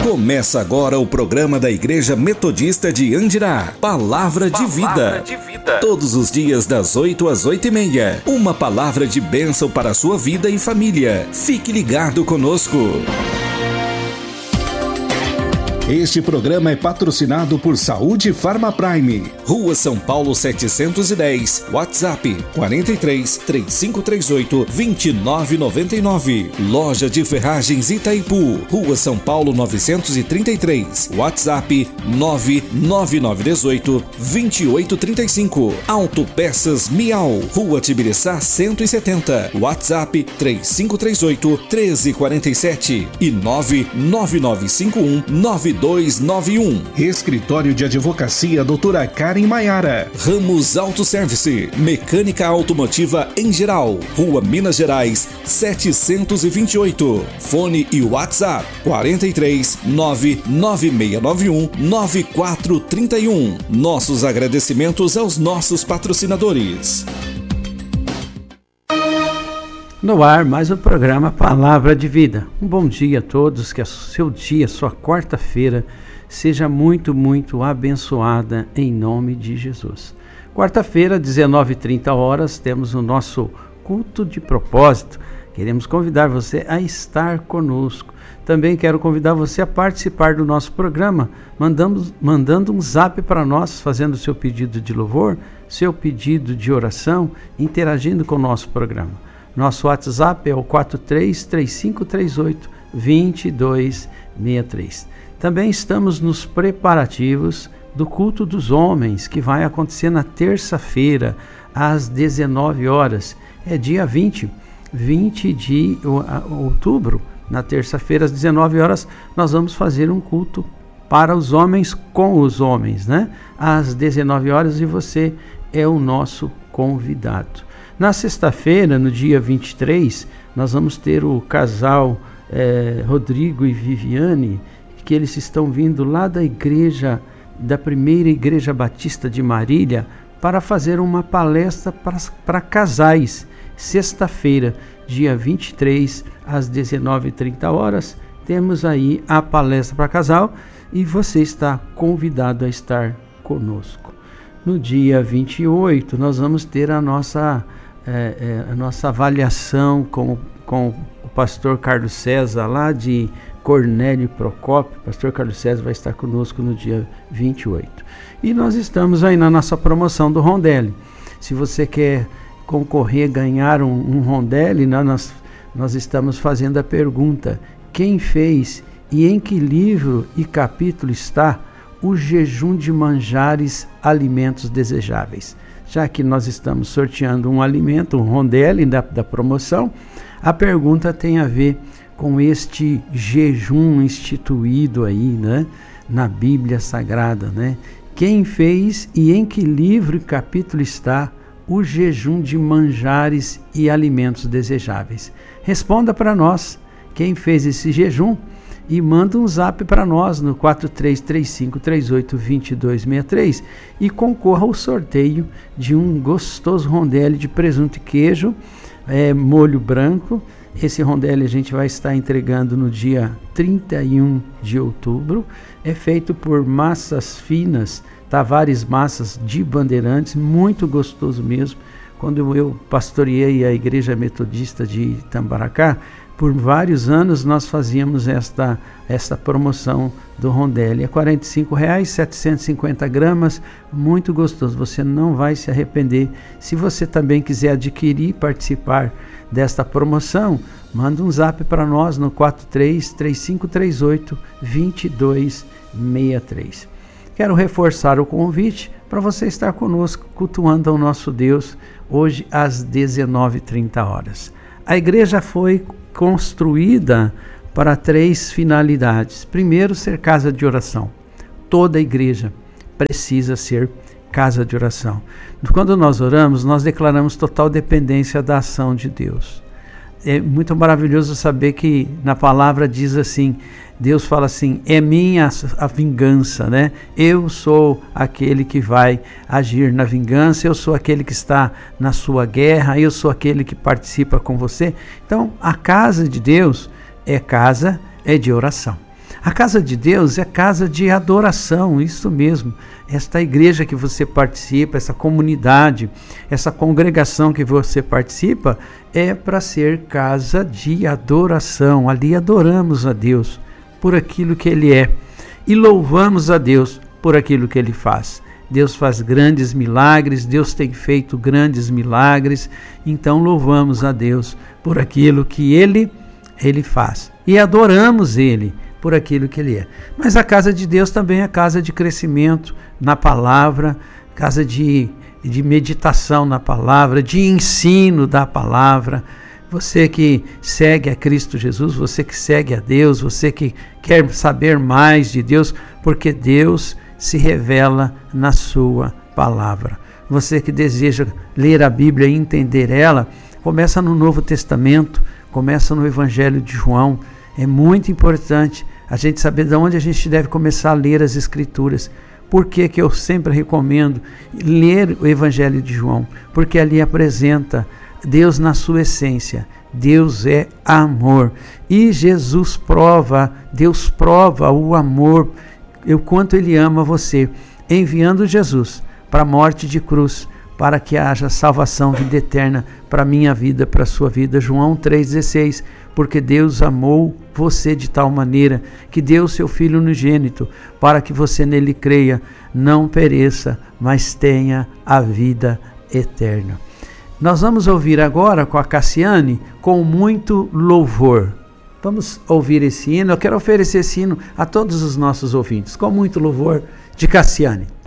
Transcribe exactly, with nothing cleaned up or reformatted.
Começa agora o programa da Igreja Metodista de Andirá, Palavra de Vida. de Vida. Todos os dias das oito às oito e meia. Uma palavra de bênção para a sua vida e família. Fique ligado conosco. Este programa é patrocinado por Saúde Farma Prime. Rua São Paulo setecentos e dez. WhatsApp quarenta e três, trinta e cinco trinta e oito, vinte e nove noventa e nove. Loja de Ferragens Itaipu. Rua São Paulo novecentos e trinta e três. WhatsApp nove nove nove um oito, vinte e oito trinta e cinco. Autopeças Miau. Rua Tibiriçá cento e setenta. WhatsApp três cinco três oito, um três quatro sete e nove nove nove cinco um, nove dois nove um. Escritório de Advocacia doutora Karen Maiara. Ramos Autoservice. Mecânica automotiva em geral. Rua Minas Gerais setecentos e vinte e oito. Fone e WhatsApp quarenta e três, nove nove seis nove um, nove quatro três um. Nossos agradecimentos aos nossos patrocinadores. No ar, mais um programa Palavra de Vida. Um bom dia a todos, que o seu dia, sua quarta-feira, seja muito, muito abençoada em nome de Jesus. Quarta-feira, dezenove e trinta horas, temos o nosso culto de propósito. Queremos convidar você a estar conosco. Também quero convidar você a participar do nosso programa, mandando, mandando um zap para nós, fazendo o seu pedido de louvor, seu pedido de oração, interagindo com o nosso programa. Nosso WhatsApp é o quatro três, três cinco três oito, dois dois seis três. Também estamos nos preparativos do culto dos homens, que vai acontecer na terça-feira, às dezenove horas. É dia vinte, vinte de outubro, na terça-feira, às dezenove horas, nós vamos fazer um culto para os homens com os homens, né? Às dezenove horas, e você é o nosso convidado. Na sexta-feira, no dia vinte e três, nós vamos ter o casal eh, Rodrigo e Viviane, que eles estão vindo lá da igreja, da primeira igreja batista de Marília, para fazer uma palestra para casais. Sexta-feira, dia vinte e três, às dezenove e trinta horas, temos aí a palestra para casal e você está convidado a estar conosco. No dia vinte e oito, nós vamos ter a nossa... É, é, a nossa avaliação com, com o pastor Carlos César, lá de Cornélio Procópio. O pastor Carlos César vai estar conosco no dia vinte e oito. E nós estamos aí na nossa promoção do Rondelli. Se você quer concorrer, ganhar um, um Rondelli, nós, nós estamos fazendo a pergunta: quem fez e em que livro e capítulo está o jejum de manjares, alimentos desejáveis? Já que nós estamos sorteando um alimento, um Rondelli da, da promoção, a pergunta tem a ver com este jejum instituído aí, né, na Bíblia Sagrada, né? Quem fez e em que livro e capítulo está o jejum de manjares e alimentos desejáveis? Responda para nós quem fez esse jejum e manda um zap para nós no quatro três três cinco três oito, dois dois seis três e concorra ao sorteio de um gostoso Rondelli de presunto e queijo, é, molho branco. Esse Rondelli a gente vai estar entregando no dia trinta e um de outubro. É feito por Massas Finas, Tavares Massas de Bandeirantes, muito gostoso mesmo. Quando eu pastoreei a Igreja Metodista de Itambaracá, por vários anos nós fazíamos esta, esta promoção do Rondelli. É quarenta e cinco reais, setecentos e cinquenta gramas, muito gostoso. Você não vai se arrepender. Se você também quiser adquirir e participar desta promoção, manda um zap para nós no quatro três três cinco três oito, dois dois seis três. Quero reforçar o convite para você estar conosco, cultuando ao nosso Deus, hoje às dezenove e trinta horas. A igreja foi construída para três finalidades. Primeiro, ser casa de oração. Toda igreja precisa ser casa de oração. Quando nós oramos, nós declaramos total dependência da ação de Deus. É muito maravilhoso saber que na palavra diz assim, Deus fala assim, é minha a vingança, né? Eu sou aquele que vai agir na vingança, eu sou aquele que está na sua guerra, eu sou aquele que participa com você. Então, a casa de Deus é casa é de oração. A casa de Deus é casa de adoração, isso mesmo. Esta igreja que você participa, essa comunidade, essa congregação que você participa, é para ser casa de adoração. Ali adoramos a Deus por aquilo que Ele é e louvamos a Deus por aquilo que Ele faz. Deus faz grandes milagres, Deus tem feito grandes milagres, então louvamos a Deus por aquilo que Ele, Ele faz. E adoramos Ele por aquilo que Ele é. Mas a casa de Deus também é casa de crescimento na palavra, casa de, de meditação na palavra, de ensino da palavra. Você que segue a Cristo Jesus, você que segue a Deus, você que quer saber mais de Deus, porque Deus se revela na sua palavra. Você que deseja ler a Bíblia e entender ela, começa no Novo Testamento, começa no Evangelho de João. É muito importante a gente saber de onde a gente deve começar a ler as Escrituras. Por que que eu sempre recomendo ler o Evangelho de João? Porque ali apresenta Deus na sua essência. Deus é amor. E Jesus prova, Deus prova o amor, o quanto Ele ama você, enviando Jesus para a morte de cruz, para que haja salvação, vida eterna para a minha vida, para a sua vida. João três dezesseis, porque Deus amou você de tal maneira que deu seu Filho unigênito, para que você nele creia, não pereça, mas tenha a vida eterna. Nós vamos ouvir agora com a Cassiane, com muito louvor. Vamos ouvir esse hino. Eu quero oferecer esse hino a todos os nossos ouvintes, com muito louvor, de Cassiane.